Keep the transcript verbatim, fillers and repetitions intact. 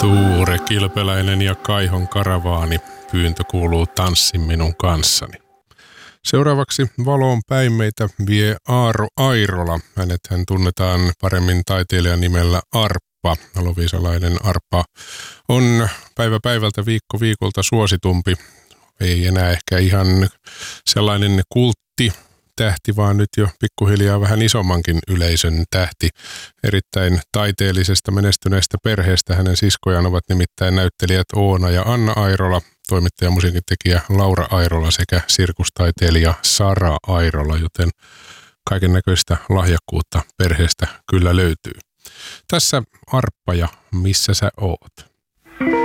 Tuure Kilpeläinen ja Kaihon karavaani. Pyyntö kuuluu Tanssi minun kanssani. Seuraavaksi valoon päin meitä vie Aaro Airola. Hänethän tunnetaan paremmin taiteilijan nimellä Arppa. Loviisalainen Arppa on päivä päivältä viikko viikolta suositumpi. Ei enää ehkä ihan sellainen kultti tähti, vaan nyt jo pikkuhiljaa vähän isommankin yleisön tähti. Erittäin taiteellisesta menestyneestä perheestä hänen siskojaan ovat nimittäin näyttelijät Oona ja Anna Airola, toimittaja ja musiikintekijä Laura Airola sekä sirkustaiteilija Sara Airola, joten kaiken näköistä lahjakkuutta perheestä kyllä löytyy. Tässä Arppa ja Missä sä oot?